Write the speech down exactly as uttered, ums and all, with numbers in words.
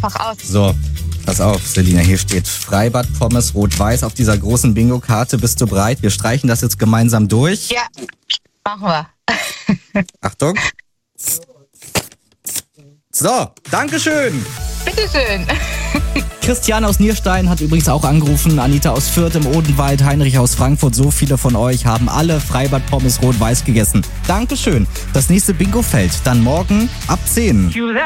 einfach aus. So, pass auf, Selina, hier steht Freibad Pommes Rot-Weiß auf dieser großen Bingo-Karte. Bist du bereit? Wir streichen das jetzt gemeinsam durch. Ja, machen wir. Achtung. So, Dankeschön. Bitteschön. Christian aus Nierstein hat übrigens auch angerufen, Anita aus Fürth im Odenwald, Heinrich aus Frankfurt. So viele von euch haben alle Freibad Pommes Rot-Weiß gegessen. Dankeschön. Das nächste Bingo-Feld dann morgen ab zehn.